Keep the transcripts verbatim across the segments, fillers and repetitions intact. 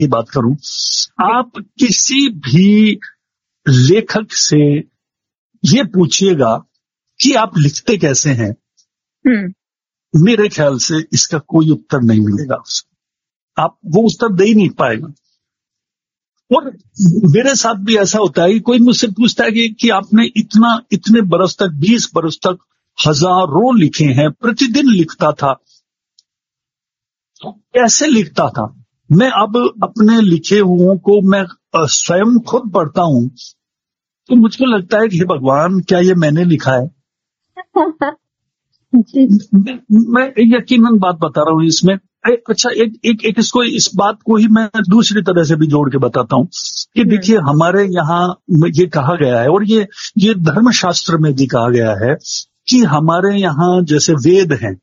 की बात करूं, आप किसी भी लेखक से ये पूछिएगा कि आप लिखते कैसे हैं, मेरे ख्याल से इसका कोई उत्तर नहीं मिलेगा उसको। आप वो उत्तर दे ही नहीं पाएगा। और मेरे साथ भी ऐसा होता है कि कोई मुझसे पूछता है कि, कि आपने इतना इतने बरस तक, बीस बरस तक हजारों लिखे हैं, प्रतिदिन लिखता था, कैसे लिखता था? मैं अब अपने लिखे हुओं को मैं स्वयं खुद पढ़ता हूं तो मुझको लगता है कि हे भगवान, क्या ये मैंने लिखा है? मैं, मैं यकीनन बात बता रहा हूं इसमें। अच्छा, एक एक एक इसको इस बात को ही मैं दूसरी तरह से भी जोड़ के बताता हूं कि देखिए, हमारे यहाँ ये कहा गया है, और ये ये धर्मशास्त्र में भी कहा गया है कि हमारे यहाँ जैसे वेद हैं,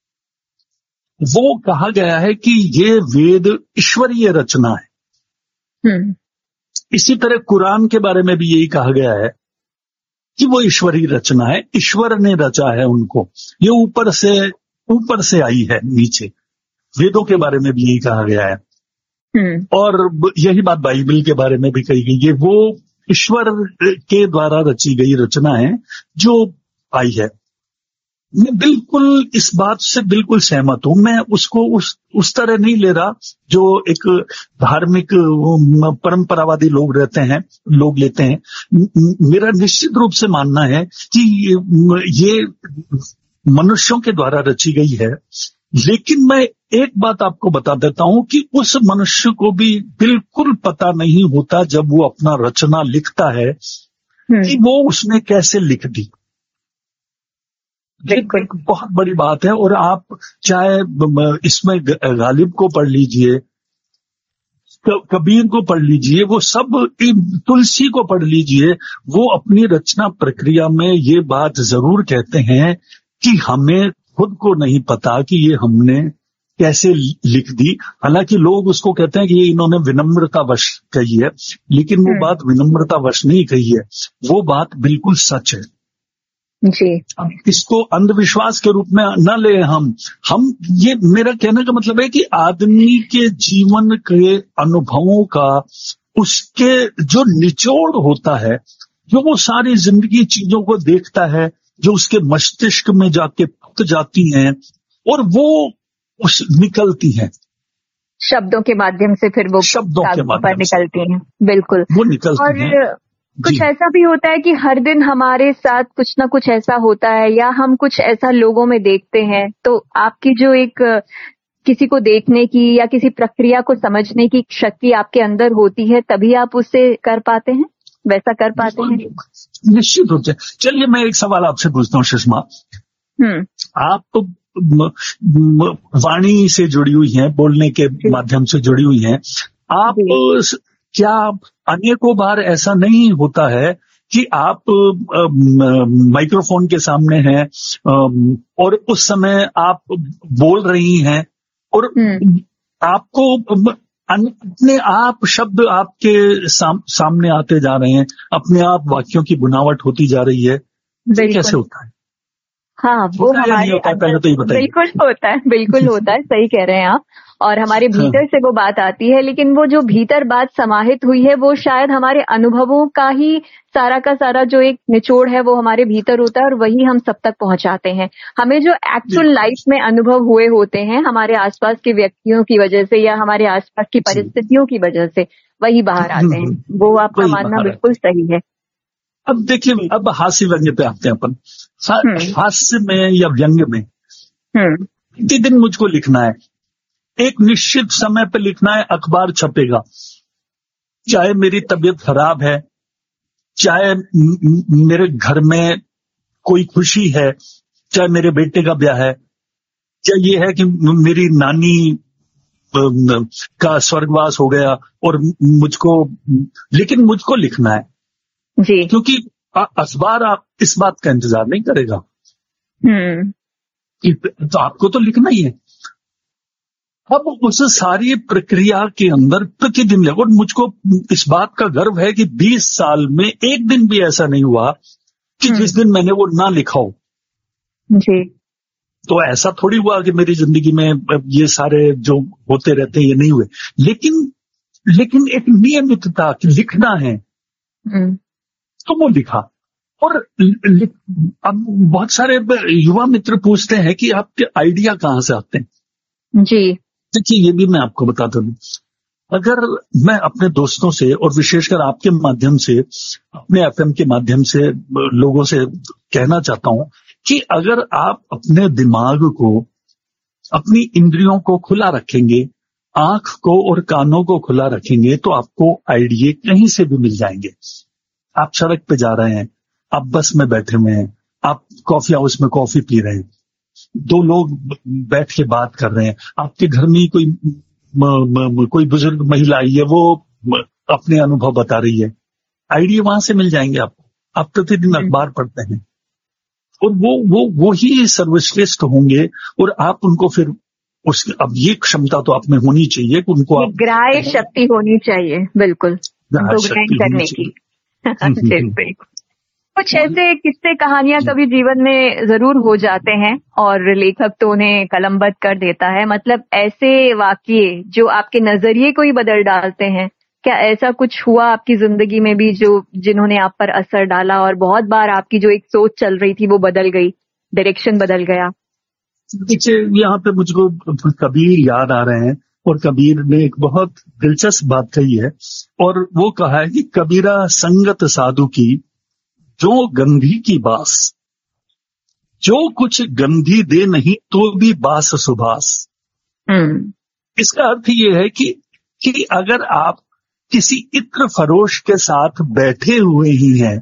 वो कहा गया है कि ये वेद ईश्वरीय रचना है। इसी तरह कुरान के बारे में भी यही कहा गया है कि वो ईश्वरीय रचना है, ईश्वर ने रचा है उनको, ये ऊपर से ऊपर से आई है नीचे। वेदों के बारे में भी यही कहा गया है। और यही बात बाइबल के बारे में भी कही गई, ये वो ईश्वर के द्वारा रची गई रचना है जो आई है। मैं बिल्कुल इस बात से बिल्कुल सहमत हूं। मैं उसको उस उस तरह नहीं ले रहा जो एक धार्मिक परंपरावादी लोग रहते हैं, लोग लेते हैं। मेरा निश्चित रूप से मानना है कि ये मनुष्यों के द्वारा रची गई है, लेकिन मैं एक बात आपको बता देता हूं कि उस मनुष्य को भी बिल्कुल पता नहीं होता जब वो अपना रचना लिखता है कि वो उसने कैसे लिख दी। एक बहुत बड़ी बात है। और आप चाहे इसमें गालिब को पढ़ लीजिए, कबीर को पढ़ लीजिए, वो सब, तुलसी को पढ़ लीजिए, वो अपनी रचना प्रक्रिया में ये बात जरूर कहते हैं कि हमें खुद को नहीं पता कि ये हमने कैसे लिख दी। हालांकि लोग उसको कहते हैं कि ये इन्होंने विनम्रतावश कही है, लेकिन वो बात विनम्रतावश नहीं कही है, वो बात बिल्कुल सच है जी। इसको अंधविश्वास के रूप में न ले हम हम ये मेरा कहने का मतलब है कि आदमी के जीवन के अनुभवों का, उसके जो निचोड़ होता है, जो वो सारी जिंदगी चीजों को देखता है, जो उसके मस्तिष्क में जाके पुट जाती हैं और वो उस निकलती हैं शब्दों के माध्यम से, फिर वो शब्दों के माध्यम निकलती हैं। बिल्कुल, वो निकलती और हैं। कुछ ऐसा भी होता है कि हर दिन हमारे साथ कुछ ना कुछ ऐसा होता है, या हम कुछ ऐसा लोगों में देखते हैं, तो आपकी जो एक किसी को देखने की या किसी प्रक्रिया को समझने की शक्ति आपके अंदर होती है, तभी आप उससे कर पाते हैं, वैसा कर पाते हैं। निश्चित रूप से। चलिए, मैं एक सवाल आपसे पूछता हूँ सुषमा, आप तो वाणी से जुड़ी हुई हैं, बोलने के माध्यम से जुड़ी हुई हैं, आप क्या अनेकों बार ऐसा नहीं होता है कि आप माइक्रोफोन के सामने हैं और उस समय आप बोल रही हैं और आपको अपने आप शब्द आपके साम, सामने आते जा रहे हैं, अपने आप वाक्यों की बुनावट होती जा रही है, कैसे होता है? हाँ, वो हमारे पहले तो ये बताइए। बिल्कुल होता है, बिल्कुल होता है, सही कह रहे हैं आप। और हमारे भीतर से वो बात आती है, लेकिन वो जो भीतर बात समाहित हुई है, वो शायद हमारे अनुभवों का ही सारा का सारा जो एक निचोड़ है, वो हमारे भीतर होता है और वही हम सब तक पहुंचाते हैं। हमें जो एक्चुअल लाइफ में अनुभव हुए होते हैं हमारे आसपास के व्यक्तियों की वजह से या हमारे आसपास की परिस्थितियों की वजह से, वही बाहर आते हैं। वो आपका मानना बिल्कुल सही है। अब देखिए, अब हास्य व्यंग्य पे आते हैं अपन। हास्य में या व्यंग्य में प्रतिदिन मुझको लिखना है, एक निश्चित समय पे लिखना है, अखबार छपेगा, चाहे मेरी तबीयत खराब है, चाहे मेरे घर में कोई खुशी है, चाहे मेरे बेटे का ब्याह है, चाहे ये है कि मेरी नानी का स्वर्गवास हो गया और मुझको, लेकिन मुझको लिखना है जी, क्योंकि अखबार आप इस बात का इंतजार नहीं करेगा। हम्म तो आपको तो लिखना ही है। अब उस सारी प्रक्रिया के अंदर प्रतिदिन लगे, और मुझको इस बात का गर्व है कि बीस साल में एक दिन भी ऐसा नहीं हुआ कि जिस दिन मैंने वो ना लिखा हो जी। तो ऐसा थोड़ी हुआ कि मेरी जिंदगी में ये सारे जो होते रहते हैं ये नहीं हुए, लेकिन लेकिन एक नियमितता कि लिखना है तो वो लिखा। और अब बहुत सारे युवा मित्र पूछते हैं कि आपके आइडिया कहाँ से आते हैं। जी देखिए, ये भी मैं आपको बताता हूँ, अगर मैं अपने दोस्तों से और विशेषकर आपके माध्यम से, अपने एफएम के माध्यम से लोगों से कहना चाहता हूं कि अगर आप अपने दिमाग को, अपनी इंद्रियों को खुला रखेंगे, आंख को और कानों को खुला रखेंगे, तो आपको आइडिया कहीं से भी मिल जाएंगे। आप सड़क पे जा रहे हैं, आप बस में बैठे हुए हैं, आप कॉफी हाउस में कॉफी पी रहे हैं, दो लोग बैठ के बात कर रहे हैं, आपके घर में कोई म, म, कोई बुजुर्ग महिला आई है, वो अपने अनुभव बता रही है, आइडिया वहां से मिल जाएंगे आपको। आप प्रतिदिन अखबार पढ़ते हैं और वो वो वो ही सर्वश्रेष्ठ होंगे और आप उनको फिर उस अब ये क्षमता तो आप में होनी चाहिए कि उनको आप ग्राह्य शक्ति होनी चाहिए, बिल्कुल ग्रहण करने की। बिल्कुल। कुछ ऐसे किस्से कहानियां कभी जीवन में जरूर हो जाते हैं और लेखक तो उन्हें कलमबद्ध कर देता है, मतलब ऐसे वाकये जो आपके नजरिए को ही बदल डालते हैं। क्या ऐसा कुछ हुआ आपकी जिंदगी में भी जो जिन्होंने आप पर असर डाला और बहुत बार आपकी जो एक सोच चल रही थी वो बदल गई, डायरेक्शन बदल गया? देखिए, यहाँ पे मुझको कबीर याद आ रहे हैं और कबीर ने एक बहुत दिलचस्प बात कही है और वो कहा है कि कबीरा संगत साधु की जो गंधी की बास, जो कुछ गंधी दे नहीं तो भी बास सुबास। इसका अर्थ ये है कि कि अगर आप किसी इत्र फरोश के साथ बैठे हुए ही हैं,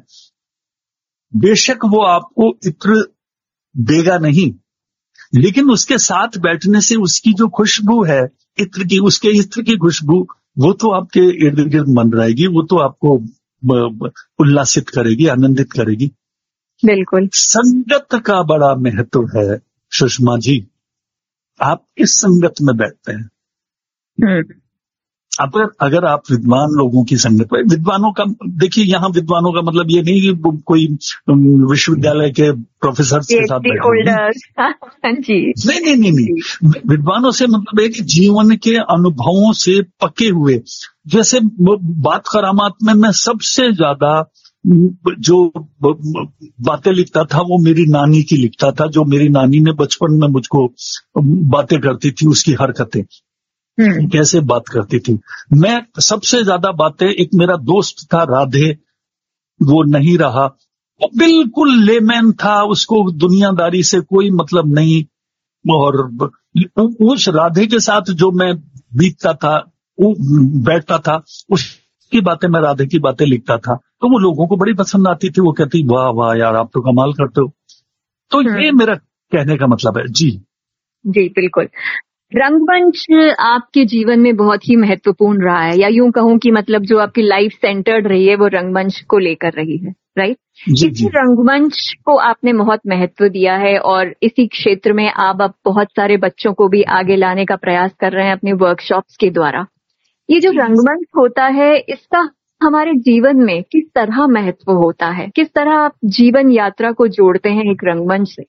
बेशक वो आपको इत्र देगा नहीं, लेकिन उसके साथ बैठने से उसकी जो खुशबू है इत्र की, उसके इत्र की खुशबू, वो तो आपके इर्द गिर्द मन रहेगी, वो तो आपको उल्लासित करेगी, आनंदित करेगी। बिल्कुल। संगत का बड़ा महत्व है सुषमा जी। आप किस संगत में बैठते हैं? अगर अगर आप विद्वान लोगों की संगत में, विद्वानों का देखिए, यहाँ विद्वानों का मतलब ये नहीं कि कोई विश्वविद्यालय के प्रोफेसर के साथ बैठे जी नहीं नहीं नहीं नहीं विद्वानों से मतलब है कि जीवन के अनुभवों से पके हुए। जैसे बात करामात में मैं सबसे ज्यादा जो बातें लिखता था वो मेरी नानी की लिखता था, जो मेरी नानी ने बचपन में मुझको बातें करती थी, उसकी हरकतें कैसे बात करती थी। मैं सबसे ज्यादा बातें, एक मेरा दोस्त था राधे, वो नहीं रहा, वो बिल्कुल लेमैन था, उसको दुनियादारी से कोई मतलब नहीं, और उस राधे के साथ जो मैं बीतता था, वो बैठता था, उसकी बातें, मैं राधे की बातें लिखता था, तो वो लोगों को बड़ी पसंद आती थी। वो कहती वाह वाह यार, आप तो कमाल करते हो। तो ये मेरा कहने का मतलब है। जी जी बिल्कुल। रंगमंच आपके जीवन में बहुत ही महत्वपूर्ण रहा है, या यूं कहूं कि मतलब जो आपकी लाइफ सेंटर्ड रही है वो रंगमंच को लेकर रही है, राइट? इसी रंगमंच को आपने बहुत महत्व दिया है और इसी क्षेत्र में आप अब बहुत सारे बच्चों को भी आगे लाने का प्रयास कर रहे हैं अपने वर्कशॉप्स के द्वारा। ये जो रंगमंच होता है, इसका हमारे जीवन में किस तरह महत्व होता है? किस तरह आप जीवन यात्रा को जोड़ते हैं एक रंगमंच से?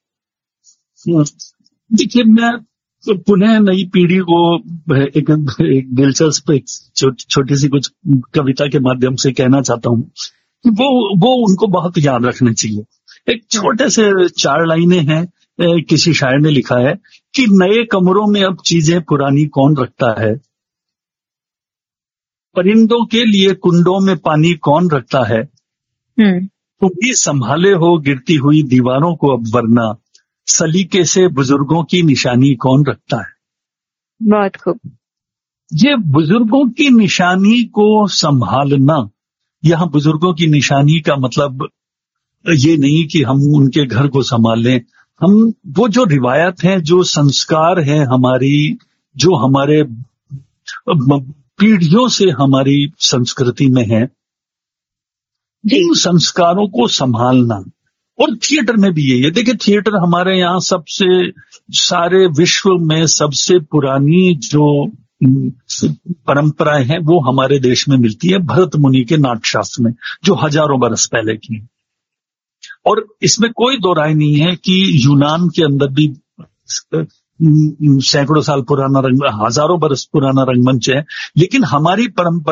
देखिए, मैं तो पुनः नई पीढ़ी को एक, एक दिलचस्प एक छो, छोटी सी कुछ कविता के माध्यम से कहना चाहता हूँ कि वो वो उनको बहुत याद रखना चाहिए। एक छोटे से चार लाइनें हैं, किसी शायर ने लिखा है कि नए कमरों में अब चीजें पुरानी कौन रखता है, परिंदों के लिए कुंडों में पानी कौन रखता है, तुम भी संभाले हो गिरती हुई दीवारों को अब, वरना सलीके से बुजुर्गों की निशानी कौन रखता है। बहुत खूब। ये बुजुर्गों की निशानी को संभालना, यहाँ बुजुर्गों की निशानी का मतलब ये नहीं कि हम उनके घर को संभालें, हम वो जो रिवायत है, जो संस्कार है हमारी, जो हमारे पीढ़ियों से हमारी संस्कृति में है, इन संस्कारों को संभालना। और थिएटर में भी यही है। देखिए, थिएटर हमारे यहाँ सबसे, सारे विश्व में सबसे पुरानी जो परंपराएं हैं वो हमारे देश में मिलती है भरत मुनि के नाट्यशास्त्र में, जो हजारों बरस पहले की है। और इसमें कोई दो राय नहीं है कि यूनान के अंदर भी सैकड़ों साल पुराना रंग, हजारों बरस पुराना रंगमंच है, लेकिन हमारी परंपरा